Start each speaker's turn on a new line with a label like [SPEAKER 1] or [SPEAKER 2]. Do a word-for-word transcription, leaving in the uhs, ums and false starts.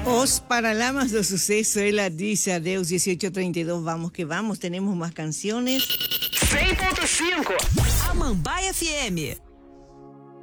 [SPEAKER 1] Os Paralamas do Sucesso, ela disse adeus, dezoito e trinta e dois, vamos que vamos, temos mais canções.
[SPEAKER 2] cem ponto cinco
[SPEAKER 3] Amambai F M.